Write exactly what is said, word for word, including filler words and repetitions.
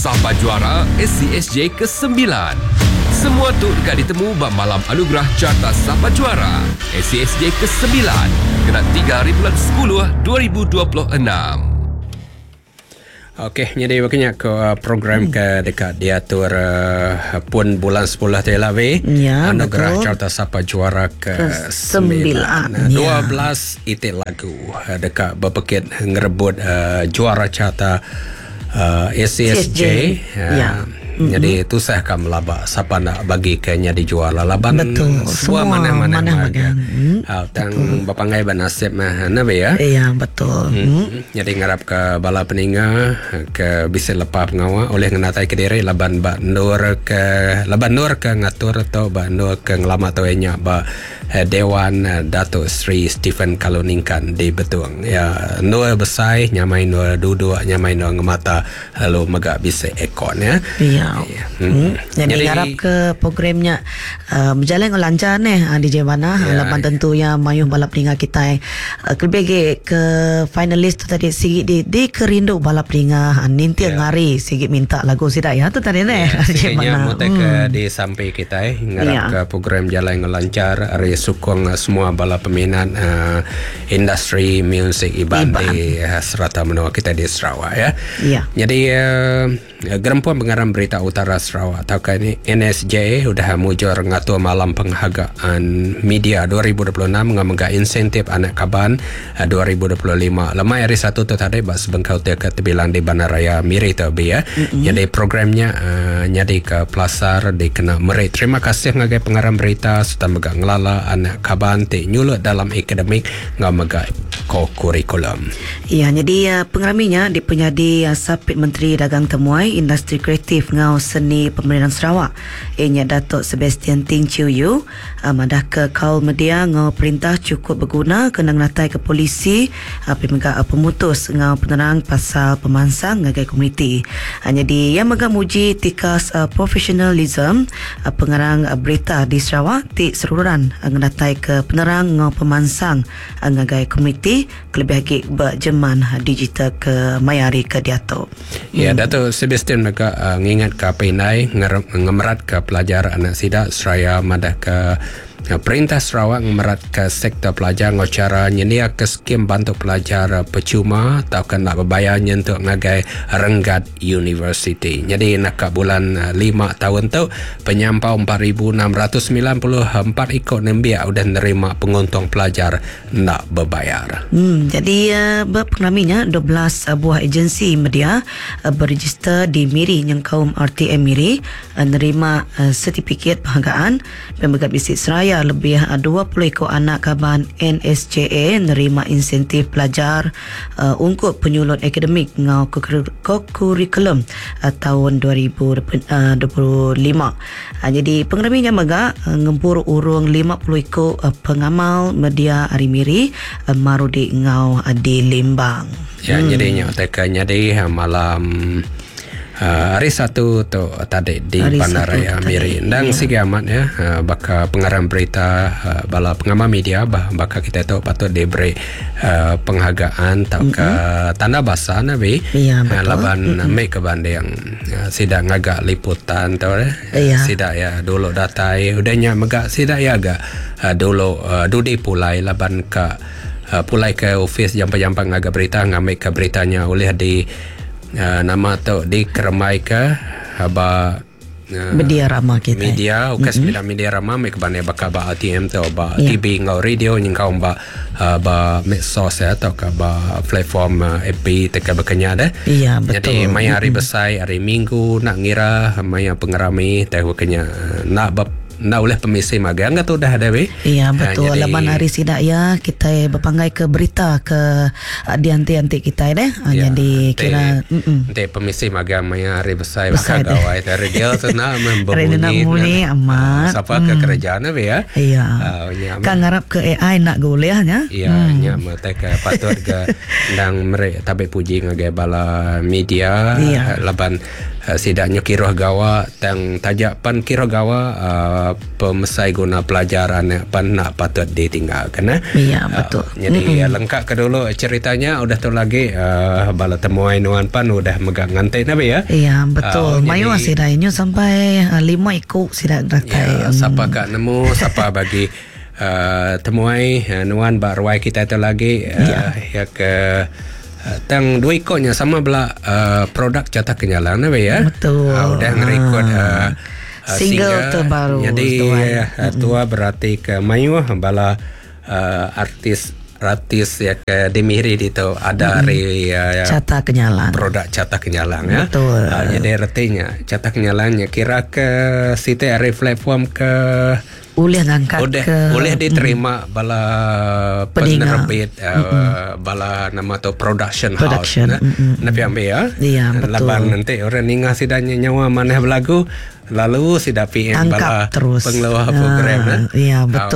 Sapa Juara S C S J ke sembilan. Semua tu dekat ditemu bak malam anugerah Carta Sapa Juara S C S J ke sembilan kena tiga hari bulan sepuluh dua ribu dua puluh enam. Okey, jadi waktunya ke uh, program ke dekat diatur uh, pun bulan sepuluh tu lah we. Ya, anugerah betul. Carta Sapa Juara ke sembilan. dua belas itik lagu uh, dekat berpekit ngerebut uh, juara carta uh, S C S J. Uh, Ya. Mm-hmm. Jadi tu saya akan melabak siapa nak bagi kenya dijual laban. Betul. Semua Semua mana-mana mana-mana. Hmm. Ah, tang bapangai banasib mah nabe ya. Ya, betul. Hmm. Hmm. Jadi ngarap ke bala peninga ke bisa lepas pengawa oleh ngenatai ke diri laban ba nur ke laban nur ke ngatur atau ba nur ke ngelama tu enya ba eh, Dewan eh, Datuk Sri Stephen Kaluningkan di Betuang. Ya, nur besai nyamai nur duduk nyamai nur ngemata lalu megak bisa ekon ya. Ya. Ya. Hmm. Jadi, Jadi harap ke programnya uh, berjalan dengan lancar ni uh, di Jemana. Ya, Lapan ya. tentunya mayuh balap ringa kita uh, kelebih ke finalis tu tadi sikit di di kerindu balap ringa uh, ninti Ya. ngari sikit minta lagu sidak ya tu tadi ni. Ya, Sikitnya mutek ke Hmm. di sampai kita eh ngarap Ya. ke program jalan yang lancar hari sukong uh, semua bala peminat uh, industri musik iban, Iban. di uh, serata menua kita di Sarawak ya. Ya. Jadi uh, Gerempuan Pengarang Berita Utara Sarawak atau ini N S J sudah mujur ngatur malam penghargaan media dua ribu dua puluh enam mengambil insentif anak kaban uh, dua ribu dua puluh lima. Lemai hari satu tu tadi bas bengkau dekat terbilang di Bandaraya Miri tu ya. Mm-hmm. Jadi programnya uh, nyadi ke Plasar di kena merit. Terima kasih ngagai pengarang berita serta megak ngelala anak kaban ti nyulut dalam akademik ngamega ko kurikulum. Ya, jadi uh, pengeraminya dipenyadi uh, Sapit Menteri Dagang Temuai Industri Kreatif Ngau Seni Pemerintahan Sarawak. Ianya Datuk Sebastian Ting Chiu Yu uh, madah ke kaul media ngau perintah cukup berguna kena natai ke polisi uh, pemegak uh, pemutus ngau penerang pasal pemansang ngagai komuniti. Uh, jadi yang megak muji tikas uh, profesionalism uh, pengarang uh, berita di Sarawak ti seruran uh, ngatai ke penerang ngau pemansang uh, ngagai komuniti kelebih lagi berjeman uh, digital ke mayari ke diato. Ya, Datuk Sebastian mereka uh, ngingat ke pinai ngemerat ke pelajar anak sidak seraya madah ke uh, Perintah Sarawak ngemerat ke sektor pelajar ngocara nyedia ke skim bantu pelajar uh, percuma atau kan nak berbayar untuk ngagai Renggat University. Jadi nak ke bulan uh, lima tahun tu penyampau empat ribu enam ratus sembilan puluh empat ikut nembia udah nerima penguntung pelajar nak berbayar. Hmm, jadi uh, berpenglaminya dua belas uh, buah agensi media uh, berregister di Miri yang kaum R T M Miri uh, nerima uh, sertifikat penghargaan pembegat bisik Seraya lebih uh, dua puluh ekor anak kaban N S J A nerima insentif pelajar uh, ungkup penyulut akademik ngau kurikulum uh, tahun dua ribu dua puluh lima. Uh, jadi pengeraminya mega uh, ngempur urung lima puluh ekor uh, pengamal media Ari Miri uh, maru di ngau uh, di Limbang. Ya, hmm. jadinya tekanya di malam Uh, hari satu tu tadi di Hari Bandaraya Miri. Dan ya. Sigi amat ya, uh, baka pengarang berita uh, bala pengamal media bah, baka kita tahu patut diberi uh, penghargaan tau mm-hmm. ke tanda basah nabi. Ya, uh, laban mm-hmm. mai ke bande yang uh, sidak ngagak liputan tau eh. Ya. Sidak ya dulu datai udahnya megak sidak ya agak uh, dulu uh, dudi pulai laban ke uh, pulai ke office jampa-jampa ngagak berita ngambil ke beritanya oleh di Uh, nama tu di keremai ke haba uh, media rama kita media ukas mm-hmm. media rama mek bane baka ba A T M tu ba yeah. T V ngau radio nying kau ba uh, ba medsos ya atau ka ba platform uh, F B teka bekenya dah. Iya, betul. Jadi mai hari mm-hmm. besai hari minggu nak ngira mai pengerami tahu kenya uh, nak ba nak oleh pemisi magang atau dah ada be? Iya, betul. Ha, Laban hari sidak ya kita berpanggai ke berita ke uh, dianti-anti kita deh. Uh, ya, jadi te, kira te pemisi magang maya hari besar bakal gawai dari dia tu nak membunyi. nak muni amat. Siapa ke kerajaan be ya? Iya. Uh, kan ngarap ke A I nak golehnya. Iya, hmm. nya mereka patut ke ndang mereka tapi puji ngagai bala media iya. laban uh, sidaknya kira gawa tang tajak pan kira gawa uh, pemesai guna pelajaran pan nak patut ditinggalkan eh. Ya, betul. Uh, jadi mm-hmm. lengkap ke dulu ceritanya udah tu lagi uh, bala temuai nuan pan udah megang ngantai nabi ya. Iya, betul. Uh, Mayu masih dah inyo sampai uh, lima ikut sidak rakai. Ya, siapa kak nemu siapa bagi uh, temuai uh, nuan barwai kita tu lagi uh, ya. ya ke Uh, tang dua ikonnya sama belah uh, produk cetak kenyalan apa ya? Betul. Uh, udah ngerekod uh, uh, single, single terbaru. Jadi uh, tua berarti ke Mayu bala uh, artis artis ya ke Demiri itu ada dari uh, cetak kenyalan. Produk cetak kenyalan ya. Betul. Uh, jadi artinya cetak kenyalannya kira ke situ dari platform ke boleh ngangkat udah, ke boleh diterima mm, bala penerbit uh, bala nama tu production, production house mm-mm. Nabi ambil ya iya betul laban nanti orang ningah sidanya nyawa mana belagu lalu sidak P M angkat bala terus pengeluar program ah, iya betul